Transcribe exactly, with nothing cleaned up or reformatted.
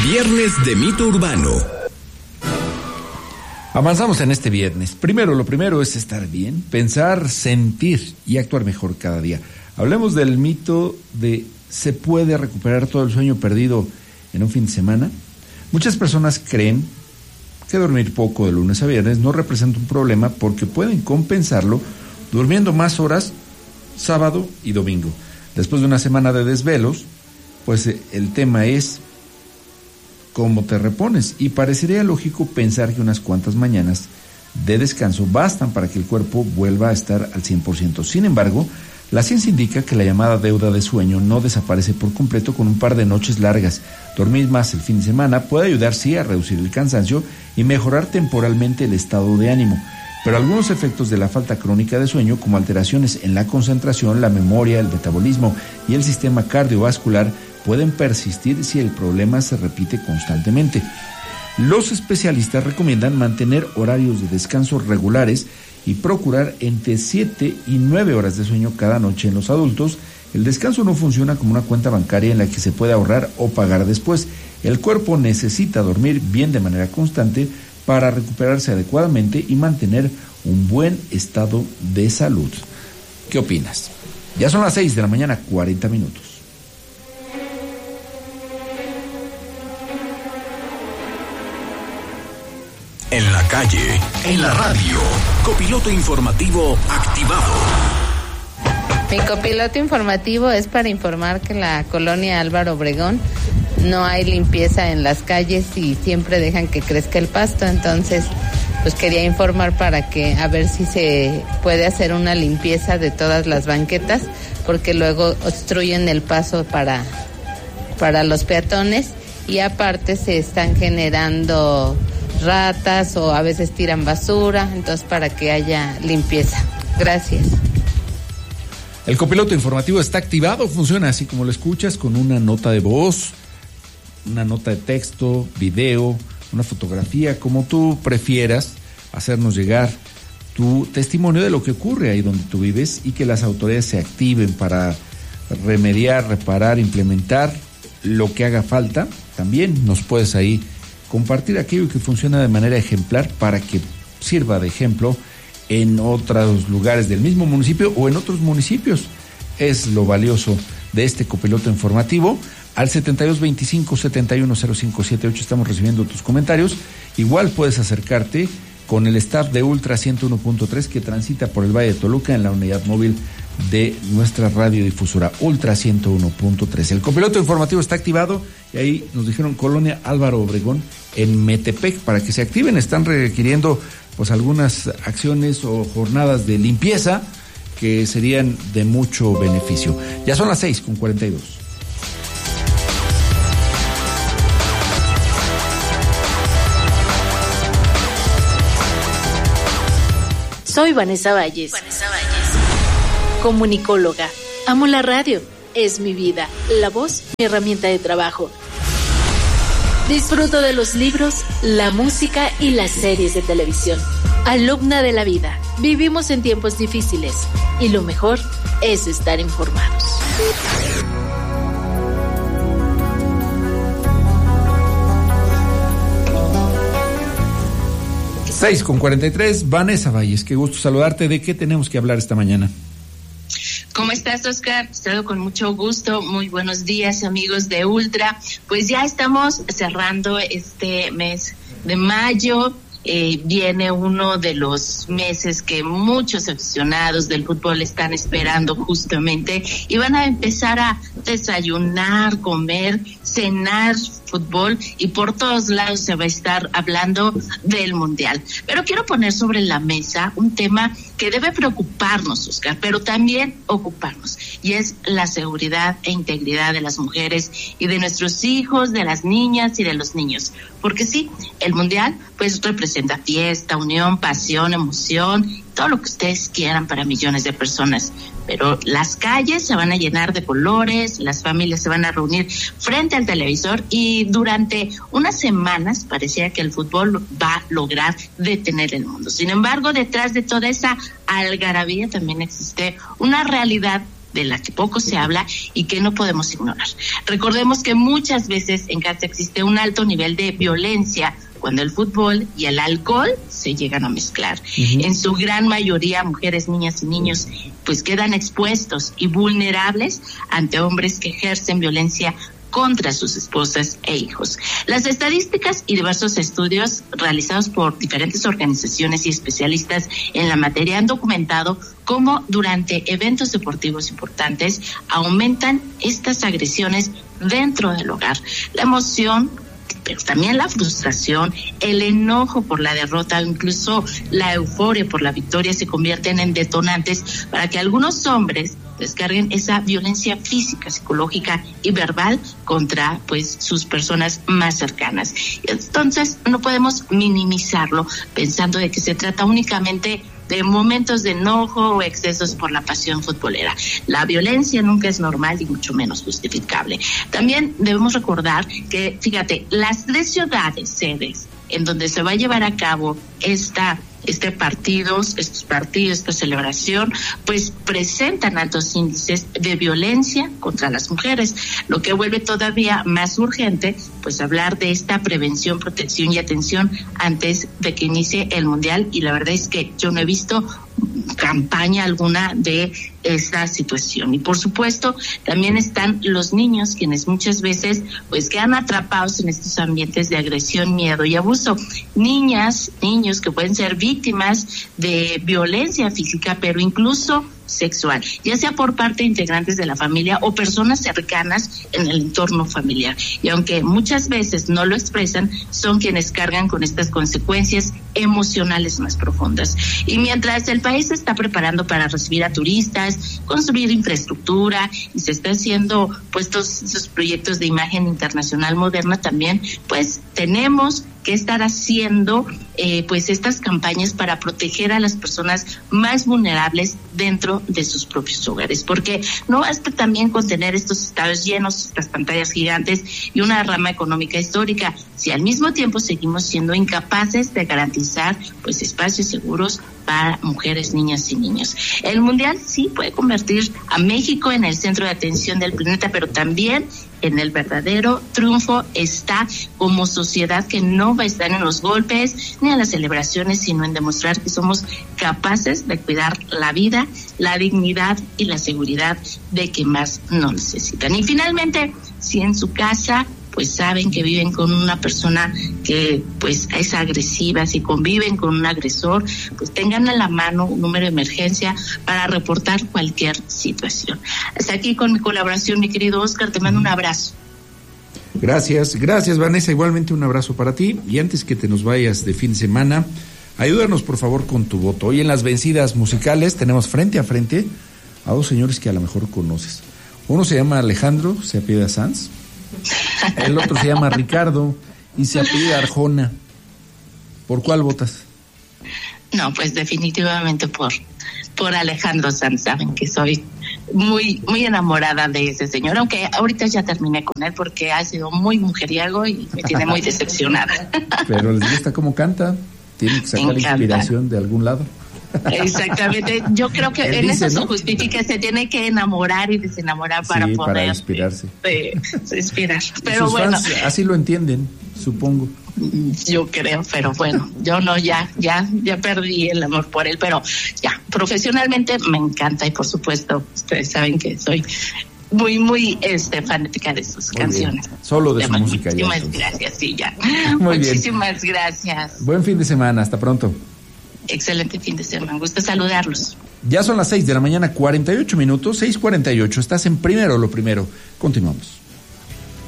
Viernes de Mito Urbano. Avanzamos en este viernes. Primero, lo primero es estar bien, pensar, sentir y actuar mejor cada día. Hablemos del mito de ¿se puede recuperar todo el sueño perdido en un fin de semana? Muchas personas creen que dormir poco de lunes a viernes no representa un problema porque pueden compensarlo durmiendo más horas sábado y domingo. Después de una semana de desvelos, pues el tema es cómo te repones, y parecería lógico pensar que unas cuantas mañanas de descanso bastan para que el cuerpo vuelva a estar al cien por ciento. Sin embargo, la ciencia indica que la llamada deuda de sueño no desaparece por completo con un par de noches largas. Dormir más el fin de semana puede ayudar, sí, a reducir el cansancio y mejorar temporalmente el estado de ánimo, pero algunos efectos de la falta crónica de sueño, como alteraciones en la concentración, la memoria, el metabolismo y el sistema cardiovascular, pueden persistir si el problema se repite constantemente. Los especialistas recomiendan mantener horarios de descanso regulares y procurar entre siete y nueve horas de sueño cada noche. En los adultos, el descanso no funciona como una cuenta bancaria en la que se puede ahorrar o pagar después. El cuerpo necesita dormir bien de manera constante para recuperarse adecuadamente y mantener un buen estado de salud. ¿Qué opinas? Ya son las seis de la mañana, cuarenta minutos. En la calle, en la radio, copiloto informativo activado. Mi copiloto informativo es para informar que en la colonia Álvaro Obregón no hay limpieza en las calles y siempre dejan que crezca el pasto. Entonces, pues quería informar para que a ver si se puede hacer una limpieza de todas las banquetas, porque luego obstruyen el paso para, para los peatones, y aparte se están generando ratas o a veces tiran basura, entonces para que haya limpieza. Gracias. El copiloto informativo está activado, funciona así como lo escuchas, con una nota de voz, una nota de texto, video, una fotografía, como tú prefieras, hacernos llegar tu testimonio de lo que ocurre ahí donde tú vives y que las autoridades se activen para remediar, reparar, implementar lo que haga falta. También nos puedes ahí compartir aquello que funciona de manera ejemplar para que sirva de ejemplo en otros lugares del mismo municipio o en otros municipios. Es lo valioso de este copiloto informativo. Al setenta y dos veinticinco setenta y uno cero cinco setenta y ocho estamos recibiendo tus comentarios. Igual puedes acercarte con el staff de Ultra ciento uno punto tres que transita por el Valle de Toluca en la unidad móvil de nuestra radiodifusora Ultra ciento uno punto tres. El copiloto informativo está activado y ahí nos dijeron colonia Álvaro Obregón en Metepec para que se activen. Están requiriendo pues algunas acciones o jornadas de limpieza que serían de mucho beneficio. Ya son las seis con cuarenta y dos. Soy Vanessa Valles. Vanessa Valles. Comunicóloga. Amo la radio. Es mi vida. La voz, mi herramienta de trabajo. Disfruto de los libros, la música y las series de televisión. Alumna de la vida. Vivimos en tiempos difíciles y lo mejor es estar informados. seis con cuarenta y tres, Vanessa Valles, qué gusto saludarte. ¿De qué tenemos que hablar esta mañana? ¿Cómo estás, Oscar? Estoy con mucho gusto. Muy buenos días, amigos de Ultra. Pues ya estamos cerrando este mes de mayo. Eh, viene uno de los meses que muchos aficionados del fútbol están esperando justamente, y van a empezar a desayunar, comer, cenar fútbol, y por todos lados se va a estar hablando del Mundial. Pero quiero poner sobre la mesa un tema que debe preocuparnos, Oscar, pero también ocuparnos, y es la seguridad e integridad de las mujeres y de nuestros hijos, de las niñas y de los niños. Porque sí, el Mundial pues representa fiesta, unión, pasión, emoción, todo lo que ustedes quieran para millones de personas. Pero las calles se van a llenar de colores, las familias se van a reunir frente al televisor, y durante unas semanas parecía que el fútbol va a lograr detener el mundo. Sin embargo, detrás de toda esa algarabía también existe una realidad de la que poco se habla y que no podemos ignorar. Recordemos que muchas veces en casa existe un alto nivel de violencia cuando el fútbol y el alcohol se llegan a mezclar. Uh-huh. En su gran mayoría, mujeres, niñas y niños pues quedan expuestos y vulnerables ante hombres que ejercen violencia contra sus esposas e hijos. Las estadísticas y diversos estudios realizados por diferentes organizaciones y especialistas en la materia han documentado cómo durante eventos deportivos importantes aumentan estas agresiones dentro del hogar. La emoción, pero también la frustración, el enojo por la derrota, incluso la euforia por la victoria se convierten en detonantes para que algunos hombres descarguen esa violencia física, psicológica y verbal contra pues sus personas más cercanas. Entonces no podemos minimizarlo pensando de que se trata únicamente de momentos de enojo o excesos por la pasión futbolera. La violencia nunca es normal y mucho menos justificable. También debemos recordar que, fíjate, las tres ciudades sedes en donde se va a llevar a cabo esta este partidos, estos partidos, esta celebración, pues presentan altos índices de violencia contra las mujeres, lo que vuelve todavía más urgente, pues hablar de esta prevención, protección y atención antes de que inicie el Mundial, y la verdad es que yo no he visto campaña alguna de esta situación. Y por supuesto también están los niños, quienes muchas veces pues quedan atrapados en estos ambientes de agresión, miedo y abuso. Niñas, niños que pueden ser víctimas de violencia física, pero incluso sexual, ya sea por parte de integrantes de la familia o personas cercanas en el entorno familiar. Y aunque muchas veces no lo expresan, son quienes cargan con estas consecuencias emocionales más profundas. Y mientras el país se está preparando para recibir a turistas, construir infraestructura y se está haciendo pues todos esos proyectos de imagen internacional moderna, también pues tenemos que estar haciendo eh, pues estas campañas para proteger a las personas más vulnerables dentro de sus propios hogares, porque no basta también con tener estos estados llenos, estas pantallas gigantes y una rama económica histórica, si al mismo tiempo seguimos siendo incapaces de garantizar pues espacios seguros para mujeres, niñas y niños. El Mundial sí puede convertir a México en el centro de atención del planeta, pero también en el verdadero triunfo está como sociedad que no va a estar en los golpes ni en las celebraciones, sino en demostrar que somos capaces de cuidar la vida, la dignidad y la seguridad de quien más nos necesitan. Y finalmente, si en su casa pues saben que viven con una persona que pues es agresiva, si conviven con un agresor, pues tengan a la mano un número de emergencia para reportar cualquier situación. Hasta aquí con mi colaboración, mi querido Oscar, te mando un abrazo. Gracias, gracias Vanessa, igualmente un abrazo para ti. Y antes que te nos vayas de fin de semana, ayúdanos por favor con tu voto. Hoy en las vencidas musicales tenemos frente a frente a dos señores que a lo mejor conoces. Uno se llama Alejandro, se apellida Sanz. El otro se llama Ricardo y se apellida Arjona. ¿Por cuál votas? No, pues definitivamente por por Alejandro Sanz. Saben que soy muy muy enamorada de ese señor, aunque ahorita ya terminé con él porque ha sido muy mujeriego y me tiene muy decepcionada. Pero les gusta cómo canta, tiene que sacar inspiración de algún lado. Exactamente, yo creo que él en dice, eso ¿no? se justifica, se tiene que enamorar y desenamorar para sí, poder para inspirarse. Eh, eh, inspirar. Pero sus bueno, fans así lo entienden, supongo. Yo creo, pero bueno, yo no, ya, ya, ya perdí el amor por él, pero ya, profesionalmente me encanta y por supuesto, ustedes saben que soy muy, muy este fanática de sus muy canciones. Bien. Solo de, de su música. Muchísimas ya, gracias, sí, ya. Muy Muchísimas bien. gracias. Buen fin de semana, hasta pronto. Excelente fin de semana, me gusta saludarlos. Ya son las seis de la mañana, cuarenta y ocho minutos, seis cuarenta y ocho, estás en Primero lo Primero. Continuamos.